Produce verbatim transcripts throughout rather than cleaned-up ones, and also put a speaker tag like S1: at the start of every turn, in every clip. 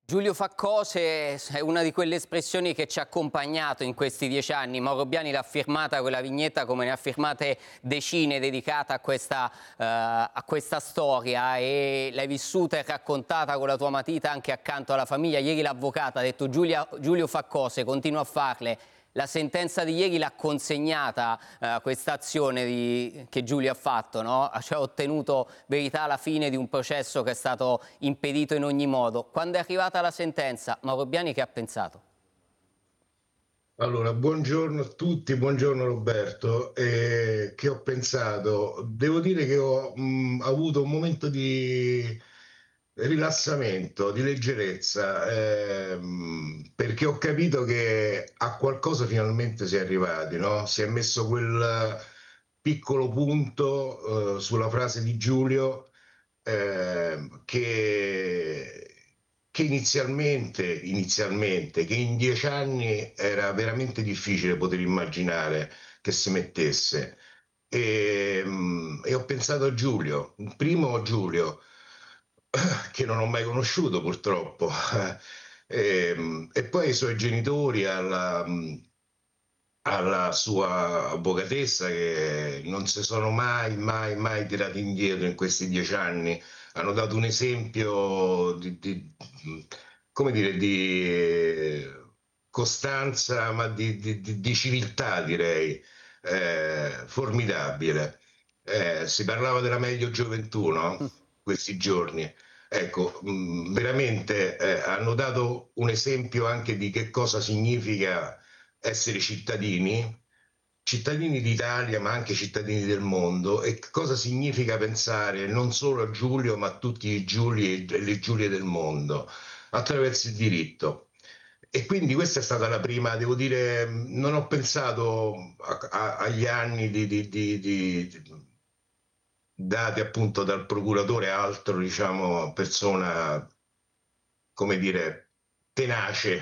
S1: Giulio fa cose è una di quelle espressioni che ci ha accompagnato in questi dieci anni. Mauro Biani l'ha firmata quella vignetta come ne ha firmate decine dedicata a questa, uh, a questa storia, e l'hai vissuta e raccontata con la tua matita anche accanto alla famiglia. Ieri l'avvocata ha detto Giulia, Giulio fa cose, continua a farle. La sentenza di ieri l'ha consegnata uh, questa azione che Giulio ha fatto, no? Cioè, ha ottenuto verità alla fine di un processo che è stato impedito in ogni modo. Quando è arrivata la sentenza, Mauro Biani che ha pensato?
S2: Allora, buongiorno a tutti, buongiorno Roberto. Eh, che ho pensato? Devo dire che ho mh, avuto un momento di rilassamento, di leggerezza, ehm, perché ho capito che a qualcosa finalmente si è arrivati, no? Si è messo quel piccolo punto, eh, sulla frase di Giulio, ehm, che, che inizialmente, inizialmente, che in dieci anni era veramente difficile poter immaginare che si mettesse. E, mm, e ho pensato a Giulio, il primo Giulio, che non ho mai conosciuto purtroppo, e, e poi ai suoi genitori, alla, alla sua avvocatessa, che non si sono mai, mai, mai tirati indietro in questi dieci anni. Hanno dato un esempio di, di- come dire, di costanza, ma di, di- di- di civiltà, direi, eh, formidabile. Eh, si parlava della meglio gioventù, no? Questi giorni. Ecco, mh, veramente eh, hanno dato un esempio anche di che cosa significa essere cittadini, cittadini d'Italia, ma anche cittadini del mondo, e cosa significa pensare non solo a Giulio, ma a tutti i Giuli e le Giulie del mondo, attraverso il diritto. E quindi questa è stata la prima, devo dire, non ho pensato a- a- agli anni di, di- di- di- dati appunto dal procuratore, altro, diciamo, persona, come dire, tenace,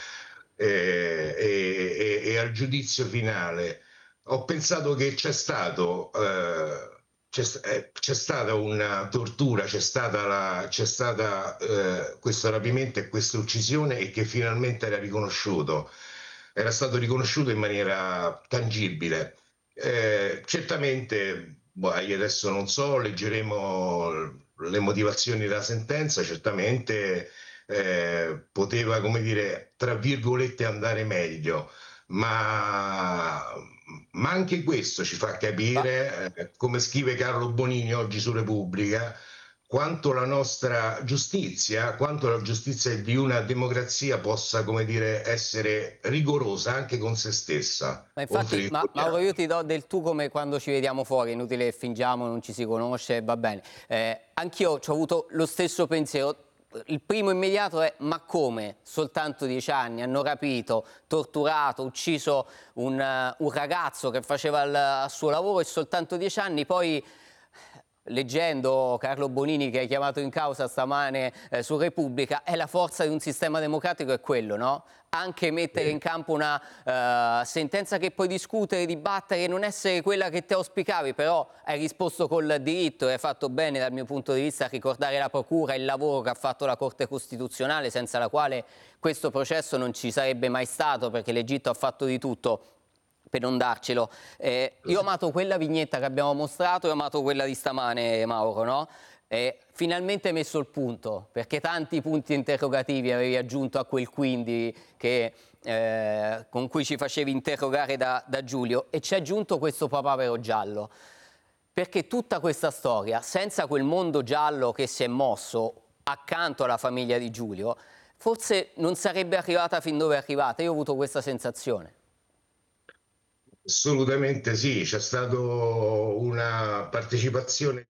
S2: eh, e, e- e al giudizio finale. Ho pensato che c'è stato, eh, c'è, eh, c'è stata una tortura, c'è stata, la, c'è stata eh, questo rapimento e questa uccisione, e che finalmente era riconosciuto, era stato riconosciuto in maniera tangibile. Eh, certamente, boh, io adesso non so, leggeremo le motivazioni della sentenza. Certamente eh, poteva, come dire, tra virgolette, andare meglio, ma, ma anche questo ci fa
S1: Ma
S2: capire, eh, come scrive Carlo Bonini oggi su Repubblica, quanto la nostra giustizia, quanto la giustizia di una democrazia possa, come dire, essere rigorosa anche con se stessa,
S1: Ma
S2: oltre
S1: infatti,
S2: che
S1: ma,
S2: con gli
S1: Mauro, io
S2: altri.
S1: ti do del tu come quando ci vediamo fuori, è inutile che fingiamo, non ci si conosce, va bene. Eh, anch'io ho avuto lo stesso pensiero. Il primo immediato è: ma come? Soltanto dieci anni, hanno rapito, torturato, ucciso un, eh, un ragazzo che faceva il, il suo lavoro, e soltanto dieci anni. Poi, leggendo Carlo Bonini, che hai chiamato in causa stamane eh, su Repubblica, è la forza di un sistema democratico, è quello, no? Anche mettere in
S2: Sì.
S1: campo una uh, sentenza che puoi discutere, dibattere, non essere quella che te auspicavi, però hai risposto col diritto e hai fatto bene dal mio punto di vista a ricordare la procura e il lavoro che ha fatto la Corte Costituzionale, senza la quale questo processo non ci sarebbe mai stato, perché l'Egitto ha fatto di tutto per non darcelo. Eh, io ho amato quella vignetta che abbiamo mostrato e ho amato quella di stamane, Mauro, no? E finalmente hai messo il punto, perché tanti punti interrogativi avevi aggiunto a quel quindi che, eh, con cui ci facevi interrogare da, da Giulio, e ci hai aggiunto questo papavero giallo, perché tutta questa storia, senza quel mondo giallo che si è mosso accanto alla famiglia di Giulio, forse non sarebbe arrivata fin dove è arrivata. Io ho avuto questa sensazione.
S2: Assolutamente sì, c'è stata una partecipazione